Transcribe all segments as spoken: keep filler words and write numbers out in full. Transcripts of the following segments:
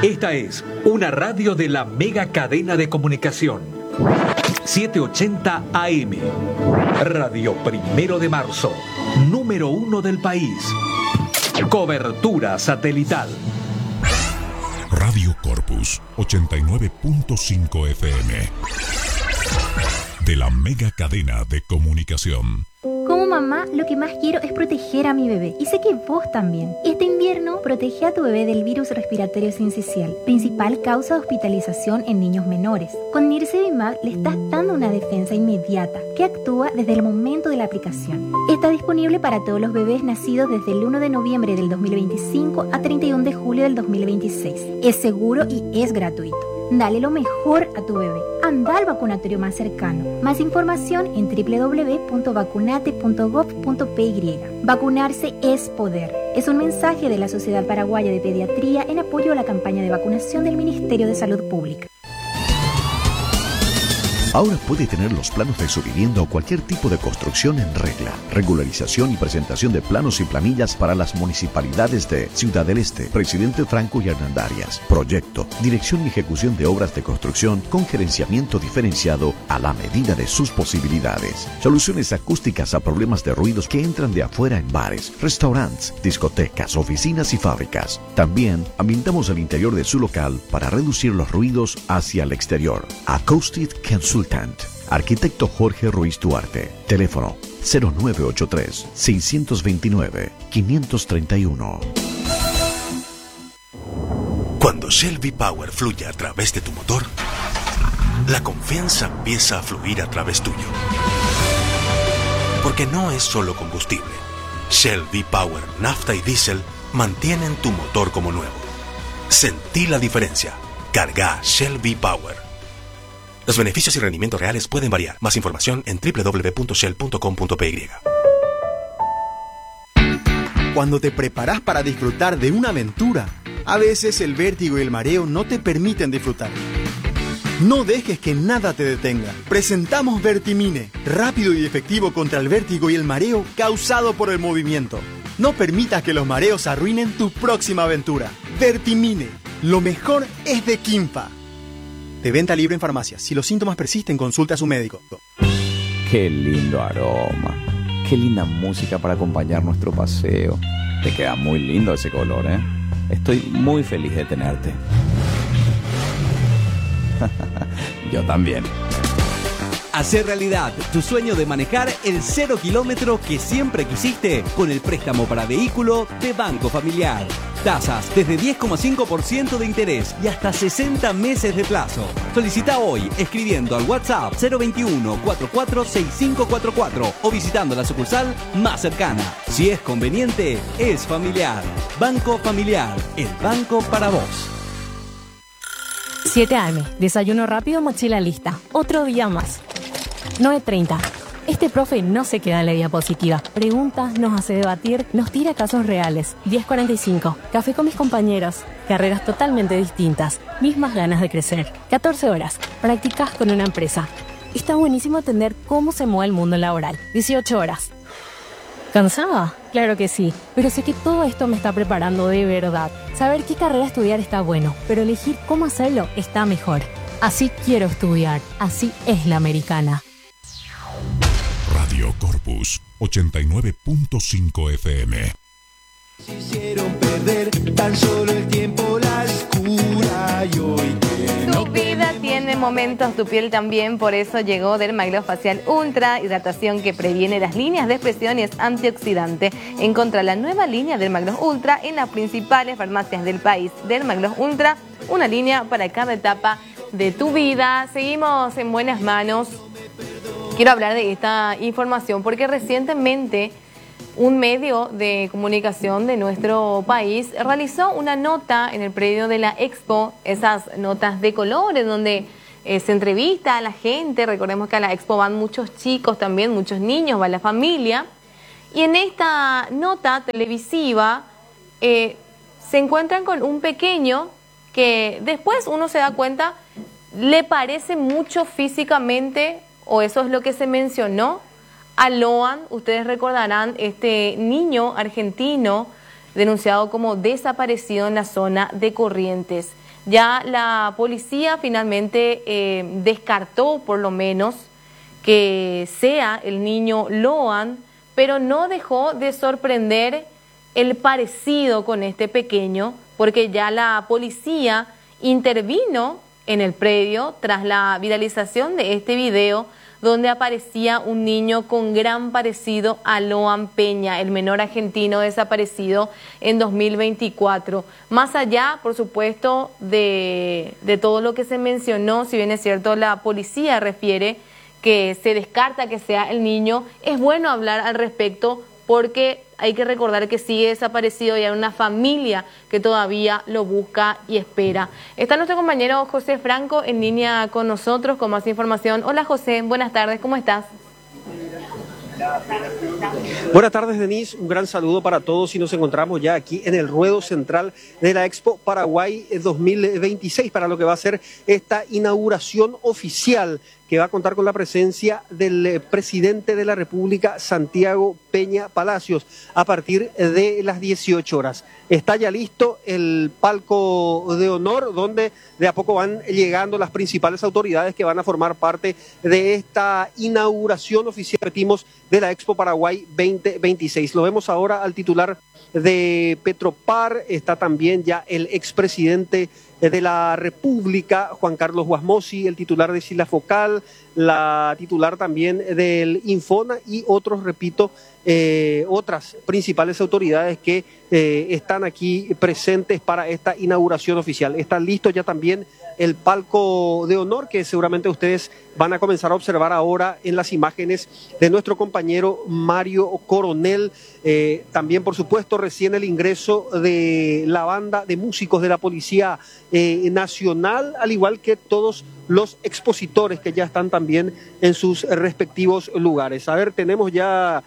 Esta es una radio de la mega cadena de comunicación. setecientos ochenta A M. Radio Primero de Marzo. Número uno del país. Cobertura satelital. Radio Corpus ochenta y nueve punto cinco F M. De la mega cadena de comunicación. Como mamá, lo que más quiero es proteger a mi bebé. Y sé que vos también. Este invierno, protege a tu bebé del virus respiratorio sincicial, principal causa de hospitalización en niños menores. Con Nirsevimab le estás dando una defensa inmediata que actúa desde el momento de la aplicación. Está disponible para todos los bebés nacidos desde el uno de noviembre del dos mil veinticinco a treinta y uno de julio del dos mil veintiséis. Es seguro y es gratuito. Dale lo mejor a tu bebé. Anda al vacunatorio más cercano. Más información en doble u doble u doble u punto vacunate punto gov punto pe y. Vacunarse es poder. Es un mensaje de la Sociedad Paraguaya de Pediatría en apoyo a la campaña de vacunación del Ministerio de Salud Pública. Ahora puede tener los planos de su vivienda o cualquier tipo de construcción en regla. Regularización y presentación de planos y planillas para las municipalidades de Ciudad del Este, Presidente Franco y Hernandarias. Proyecto, dirección y ejecución de obras de construcción con gerenciamiento diferenciado a la medida de sus posibilidades. Soluciones acústicas a problemas de ruidos que entran de afuera en bares, restaurantes, discotecas, oficinas y fábricas. También ambientamos el interior de su local para reducir los ruidos hacia el exterior. Acoustic Consultant. Arquitecto Jorge Ruiz Duarte. Teléfono cero nueve ocho tres, seis dos nueve, cinco tres uno. Cuando Shell V-Power fluye a través de tu motor, la confianza empieza a fluir a través tuyo. Porque no es solo combustible. Shell V-Power, nafta y diésel mantienen tu motor como nuevo. Sentí la diferencia. Carga Shell V-Power. Los beneficios y rendimientos reales pueden variar. Más información en doble u doble u doble u punto shell punto com punto pe. Cuando te preparas para disfrutar de una aventura, a veces el vértigo y el mareo no te permiten disfrutar. No dejes que nada te detenga. Presentamos Vertimine, rápido y efectivo contra el vértigo y el mareo causado por el movimiento. No permitas que los mareos arruinen tu próxima aventura. Vertimine, lo mejor es de Quimpa. De venta libre en farmacias. Si los síntomas persisten, consulta a su médico. Qué lindo aroma. Qué linda música para acompañar nuestro paseo. Te queda muy lindo ese color, ¿eh? Estoy muy feliz de tenerte. Yo también. Hacer realidad tu sueño de manejar el cero kilómetro que siempre quisiste con el préstamo para vehículo de Banco Familiar. Tasas desde diez coma cinco por ciento de interés y hasta sesenta meses de plazo. Solicita hoy escribiendo al WhatsApp cero veintiuno, cuarenta y cuatro, sesenta y cinco cuarenta y cuatro o visitando la sucursal más cercana. Si es conveniente, es familiar. Banco Familiar, el banco para vos. siete a eme, desayuno rápido, mochila lista. Otro día más. nueve treinta. Este profe no se queda en la diapositiva. Preguntas, nos hace debatir, nos tira casos reales. diez cuarenta y cinco. Café con mis compañeros. Carreras totalmente distintas. Mismas ganas de crecer. catorce horas. Prácticas con una empresa. Está buenísimo entender cómo se mueve el mundo laboral. dieciocho horas. ¿Cansada? Claro que sí, pero sé que todo esto me está preparando de verdad. Saber qué carrera estudiar está bueno, pero elegir cómo hacerlo está mejor. Así quiero estudiar. Así es la americana. Radio Corpus ochenta y nueve punto cinco F M. Hicieron perder tan solo el tiempo, la escura y hoy que no. Tu vida tiene momentos, tu piel también, por eso llegó Dermagloss Facial Ultra, hidratación que previene las líneas de expresión y es antioxidante. Encontrá la nueva línea Dermagloss Ultra en las principales farmacias del país. Dermagloss Ultra, una línea para cada etapa de tu vida. Seguimos en buenas manos. Quiero hablar de esta información porque recientemente un medio de comunicación de nuestro país realizó una nota en el predio de la Expo, esas notas de colores donde eh, se entrevista a la gente. Recordemos que a la Expo van muchos chicos también, muchos niños, va la familia. Y en esta nota televisiva eh, se encuentran con un pequeño que después uno se da cuenta le parece mucho físicamente, o eso es lo que se mencionó, a Loan. Ustedes recordarán este niño argentino denunciado como desaparecido en la zona de Corrientes. Ya la policía finalmente eh, descartó por lo menos que sea el niño Loan, pero no dejó de sorprender el parecido con este pequeño, porque ya la policía intervino en el predio tras la viralización de este video donde aparecía un niño con gran parecido a Loan Peña, el menor argentino desaparecido en dos mil veinticuatro. Más allá, por supuesto, de, de todo lo que se mencionó, si bien es cierto, la policía refiere que se descarta que sea el niño, es bueno hablar al respecto porque hay que recordar que sigue desaparecido y hay una familia que todavía lo busca y espera. Está nuestro compañero José Franco en línea con nosotros con más información. Hola José, buenas tardes, ¿cómo estás? Buenas tardes, Denise, un gran saludo para todos y nos encontramos ya aquí en el ruedo central de la Expo Paraguay dos mil veintiséis para lo que va a ser esta inauguración oficial que va a contar con la presencia del presidente de la República, Santiago Peña Palacios, a partir de las dieciocho horas. Está ya listo el palco de honor, donde de a poco van llegando las principales autoridades que van a formar parte de esta inauguración oficial, repetimos, de la Expo Paraguay veinte veintiséis. Lo vemos ahora al titular de Petropar, está también ya el expresidente de la República, Juan Carlos Guasmosi, el titular de Silafocal, la titular también del Infona y otros, repito, eh, otras principales autoridades que eh, están aquí presentes para esta inauguración oficial. Está listo ya también el palco de honor que seguramente ustedes van a comenzar a observar ahora en las imágenes de nuestro compañero Mario Coronel. Eh, también, por supuesto, recién el ingreso de la banda de músicos de la Policía eh, Nacional, al igual que todos los expositores que ya están también en sus respectivos lugares. A ver, tenemos ya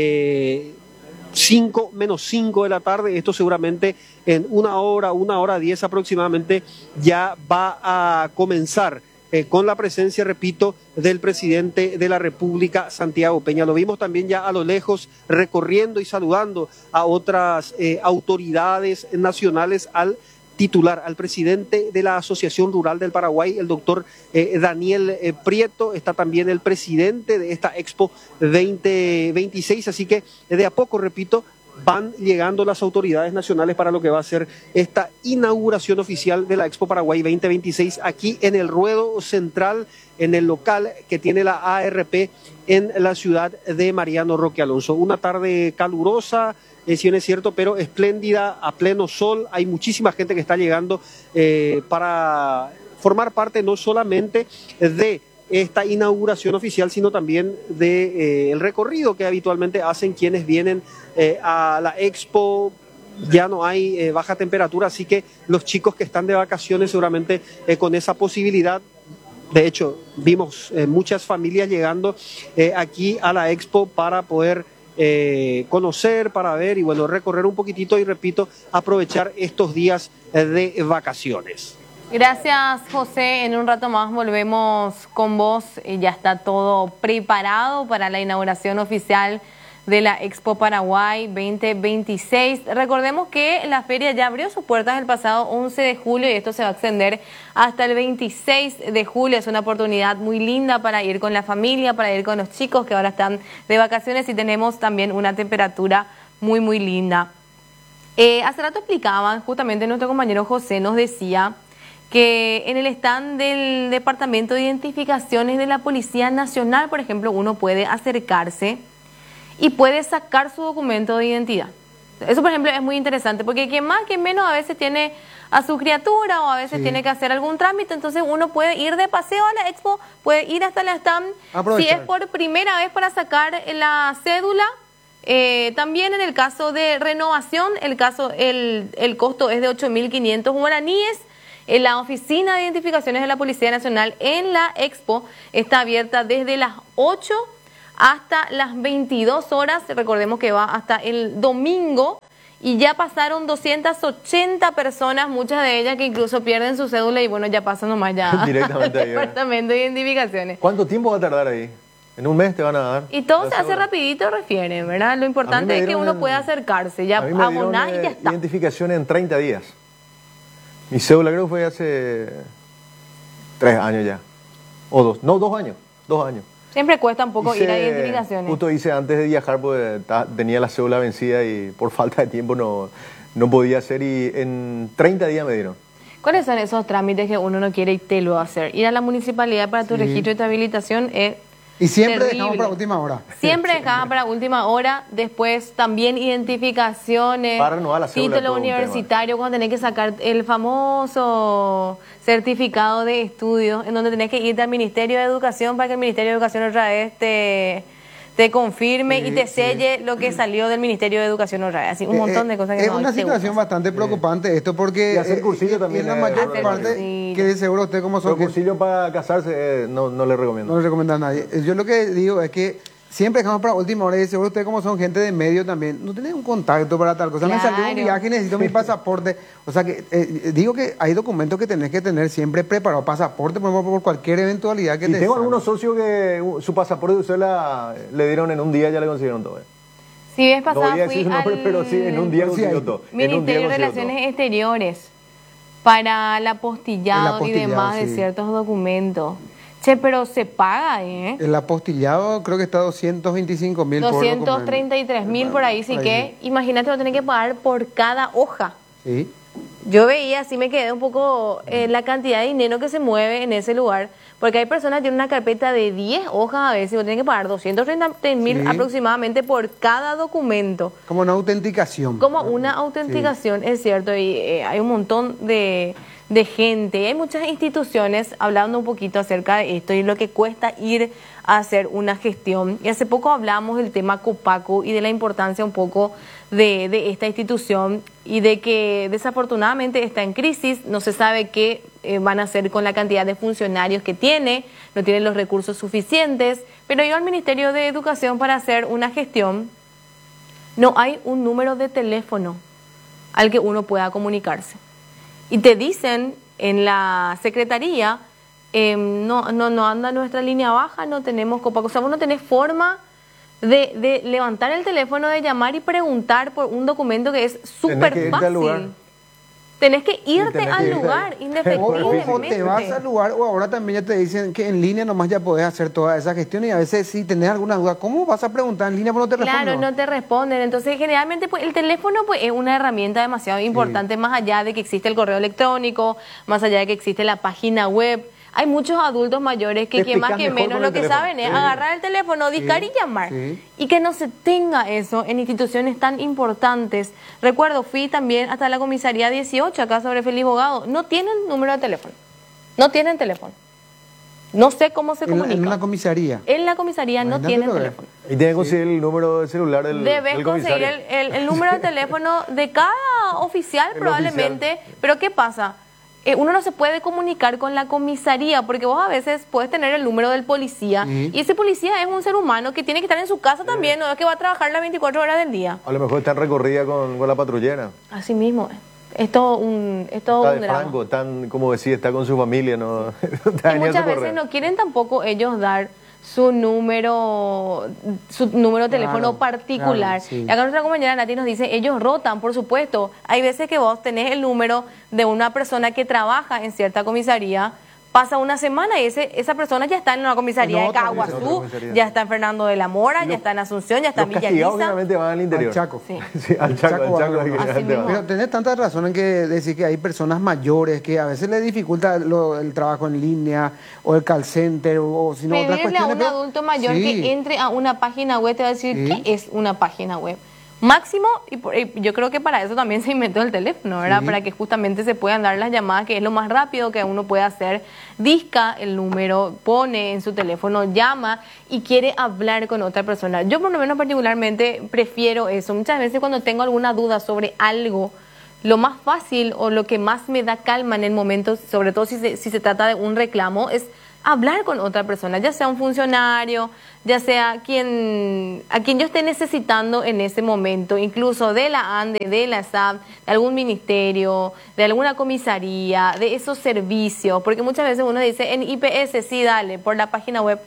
eh, cinco menos cinco de la tarde, esto seguramente en una hora, una hora diez aproximadamente ya va a comenzar eh, con la presencia, repito, del presidente de la República, Santiago Peña. Lo vimos también ya a lo lejos recorriendo y saludando a otras eh, autoridades nacionales, al titular, al presidente de la Asociación Rural del Paraguay, el doctor eh, Daniel eh, Prieto. Está también el presidente de esta Expo veinte veintiséis, así que de a poco, repito, van llegando las autoridades nacionales para lo que va a ser esta inauguración oficial de la Expo Paraguay veinte veintiséis aquí en el ruedo central, en el local que tiene la A R P en la ciudad de Mariano Roque Alonso. Una tarde calurosa, Eh, si bien es cierto, pero espléndida, a pleno sol. Hay muchísima gente que está llegando eh, para formar parte no solamente de esta inauguración oficial, sino también de eh, el recorrido que habitualmente hacen quienes vienen eh, a la Expo. Ya no hay eh, baja temperatura, así que los chicos que están de vacaciones seguramente eh, con esa posibilidad. De hecho, vimos eh, muchas familias llegando eh, aquí a la Expo para poder Eh, conocer, para ver y bueno, recorrer un poquitito y, repito, aprovechar estos días eh, de vacaciones. Gracias, José. En un rato más volvemos con vos. Eh, ya está todo preparado para la inauguración oficial de la Expo Paraguay veinte veintiséis. Recordemos que la feria ya abrió sus puertas el pasado once de julio y esto se va a extender hasta el veintiséis de julio. Es una oportunidad muy linda para ir con la familia, para ir con los chicos que ahora están de vacaciones y tenemos también una temperatura muy, muy linda. Eh, hace rato explicaban, justamente nuestro compañero José nos decía que en el stand del Departamento de Identificaciones de la Policía Nacional, por ejemplo, uno puede acercarse y puede sacar su documento de identidad. Eso, por ejemplo, es muy interesante, porque quien más, quien menos, a veces tiene a su criatura o a veces sí. tiene que hacer algún trámite, entonces uno puede ir de paseo a la Expo, puede ir hasta la stand, aprovechar. Si es por primera vez para sacar la cédula, eh, también en el caso de renovación, el caso el, el costo es de ocho mil quinientos guaraníes. En la Oficina de Identificaciones de la Policía Nacional en la Expo está abierta desde las ocho hasta las veintidós horas, recordemos que va hasta el domingo, y ya pasaron doscientas ochenta personas, muchas de ellas que incluso pierden su cédula y bueno, ya pasan nomás ya directamente al ahí, Departamento de Identificaciones. ¿Cuánto tiempo va a tardar ahí? En un mes te van a dar. Y todo la se hace cédula. rapidito, refieren, ¿verdad? Lo importante es que dieron uno el- pueda acercarse, ya A mí me dieron, abonás y eh, ya está. identificación en treinta días. Mi cédula creo que fue hace tres años ya. O dos. No, dos años. Dos años. Siempre cuesta un poco Hice- ir a identificaciones. Justo hice antes de viajar porque ta- tenía la cédula vencida y por falta de tiempo no, no podía hacer y en treinta días me dieron. ¿Cuáles son esos trámites que uno no quiere y te lo va a hacer? Ir a la municipalidad para tu Sí. registro y tu habilitación es Y siempre terrible. dejamos para última hora. Siempre dejaban para última hora, después también identificaciones, Para renovar la cédula, título todo un tema. universitario, cuando tenés que sacar el famoso certificado de estudios, en donde tenés que irte al Ministerio de Educación para que el Ministerio de Educación otra vez te, te confirme Sí, y te sí. selle lo que salió del Ministerio de Educación otra vez. Así, un Eh, montón eh, de cosas que es no una te situación bastante preocupante esto porque Y hacer eh, cursillo y- también y en la es- mayor Hacer parte cursillo. que seguro usted como son Pero cursillo para casarse eh, no, no le recomiendo. no le recomienda a nadie. Eh, Yo lo que digo es que siempre dejamos para última hora y seguro usted como son gente de medio también, no tiene un contacto para tal cosa. Me salió un Claro. viaje y necesito mi pasaporte. O sea que eh, digo que hay documentos que tenés que tener siempre preparado. Pasaporte, por ejemplo, por cualquier eventualidad que Y te tengo salga. algunos socios que uh, su pasaporte de Usela le dieron en un día, ya le consiguieron todo. eh. Si ves No pasada voy a fui decir su nombre, al pero sí, en un día consiguió todo. En un día Ministerio de consiguió Relaciones Exteriores para el apostillado, El y apostillado, demás de sí. ciertos documentos. Che, pero se paga, ¿eh? El apostillado creo que está doscientos veinticinco mil por doscientos treinta y tres mil por ahí, sí Por ahí, que, imagínate, lo tenés que pagar por cada hoja. Sí. Yo veía, así me quedé un poco eh, la cantidad de dinero que se mueve en ese lugar, porque hay personas que tienen una carpeta de diez hojas a veces y vos tenés que pagar doscientos treinta mil Sí. aproximadamente por cada documento. Como una autenticación. Como una autenticación, es cierto, y eh, hay un montón de, de gente, hay muchas instituciones hablando un poquito acerca de esto y lo que cuesta ir a hacer una gestión. Y hace poco hablamos del tema Copaco y de la importancia un poco de, de esta institución y de que desafortunadamente está en crisis, no se sabe qué eh, van a hacer con la cantidad de funcionarios que tiene, no tiene los recursos suficientes, pero iba al Ministerio de Educación para hacer una gestión. No hay un número de teléfono al que uno pueda comunicarse. Y te dicen en la secretaría, eh, no, no, no anda nuestra línea baja, no tenemos Copaco. O sea, vos no tenés forma de, de levantar el teléfono, de llamar y preguntar por un documento que es súper que irte al lugar. fácil. Tenés que irte tenés que al irte lugar, al- O, indefectiblemente. o te vas al lugar o ahora también ya te dicen que en línea nomás ya podés hacer toda esa gestión y a veces si tenés alguna duda, ¿cómo vas a preguntar en línea? Porque no te Claro, responden. no te responden. Entonces, generalmente, pues, el teléfono pues, es una herramienta demasiado importante, más allá de que existe el correo electrónico, más allá de que existe la página web. Hay muchos adultos mayores que, Te que más explicas que mejor menos con lo el que teléfono. saben es Sí. agarrar el teléfono, discar y llamar. sí. Y que no se tenga eso en instituciones tan importantes. Recuerdo, fui también hasta la comisaría dieciocho, acá sobre Feliz Bogado. No tienen número de teléfono. No tienen teléfono. No sé cómo se En, la- comunica. en una comisaría. En la comisaría no Imagínate tienen lo que- teléfono. Y tiene que conseguir el número de celular del, Debes del conseguir comisario. el, el- el número de teléfono de cada oficial El probablemente, pero ¿qué pasa? Eh, uno no se puede comunicar con la comisaría porque vos a veces puedes tener el número del policía Sí. y ese policía es un ser humano que tiene que estar en su casa también, no es que va a trabajar las veinticuatro horas del día. A lo mejor está en recorrida con, con la patrullera. Así mismo, es todo un, es todo Está un de drama. Franco, tan, como decía, está con su familia, no, no te Y venía a muchas socorrer. veces no quieren tampoco ellos dar su número su número de teléfono Claro, particular. claro, sí. Y acá nuestra compañera Nati nos dice, ellos rotan, por supuesto. Hay veces que vos tenés el número de una persona que trabaja en cierta comisaría, pasa una semana y ese, esa persona ya está en una comisaría En de otra, Caguazú, en otra comisaría. ya está en Fernando de la Mora, ya está en Asunción, ya está en Los Villa castigados Elisa. generalmente van al interior. Al Chaco. Sí. Sí, al Chaco, Chaco al Chaco. va, es que Así generalmente mismo. van. Pero tenés tanta razón en que decir que hay personas mayores que a veces les dificulta lo- el trabajo en línea o el call center o, o si no otras Pedirle a cuestiones. un pero- adulto mayor Sí. que entre a una página web te va a decir Sí. qué es una página web. Máximo, y, por- y yo creo que para eso también se inventó el teléfono, ¿verdad? Sí. Para que justamente se puedan dar las llamadas, que es lo más rápido que uno puede hacer. Disca el número, pone en su teléfono, llama y quiere hablar con otra persona. Yo por lo menos particularmente prefiero eso. Muchas veces cuando tengo alguna duda sobre algo, lo más fácil o lo que más me da calma en el momento, sobre todo si se, si se trata de un reclamo, es hablar con otra persona, ya sea un funcionario, ya sea quien a quien yo esté necesitando en ese momento, incluso de la ANDE, de la S A B, de algún ministerio, de alguna comisaría, de esos servicios, porque muchas veces uno dice en I P S, sí, dale, por la página web.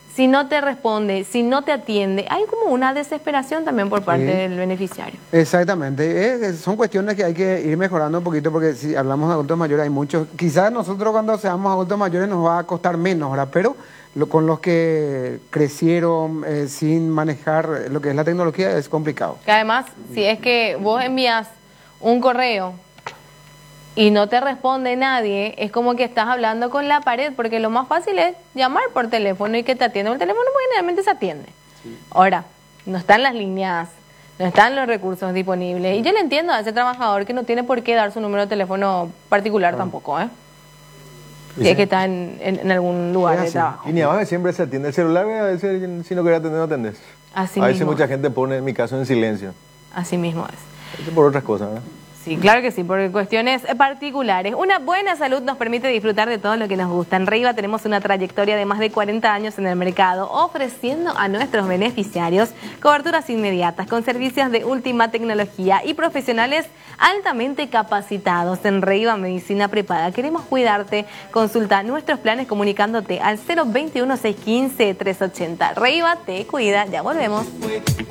si no te responde, si no te atiende, hay como una desesperación también por parte Sí. del beneficiario. Exactamente, eh, son cuestiones que hay que ir mejorando un poquito porque si hablamos de adultos mayores hay muchos, quizás nosotros cuando seamos adultos mayores nos va a costar menos, ¿verdad? Pero lo, con los que crecieron eh, sin manejar lo que es la tecnología es complicado. Que además, si es que vos envías un correo y no te responde nadie, es como que estás hablando con la pared, porque lo más fácil es llamar por teléfono y que te atienda por teléfono, porque generalmente se atiende. Ahora, no están las líneas, no están los recursos disponibles. Y yo le entiendo a ese trabajador que no tiene por qué dar su número de teléfono particular tampoco, ¿eh? Si es que está en, en- en algún lugar de trabajo. Y ni abajo siempre se atiende el celular, a veces si no querés atender, no atendés. Así a veces mismo. mucha gente pone, en mi caso, en silencio. Así mismo es. Eso por otras cosas, ¿verdad? Sí, claro que sí, por cuestiones particulares. Una buena salud nos permite disfrutar de todo lo que nos gusta. En Reiva tenemos una trayectoria de más de cuarenta años en el mercado, ofreciendo a nuestros beneficiarios coberturas inmediatas con servicios de última tecnología y profesionales altamente capacitados. En Reiva Medicina Prepaga queremos cuidarte. Consulta nuestros planes comunicándote al cero veintiuno, seiscientos quince, trescientos ochenta. Reiva te cuida, ya volvemos.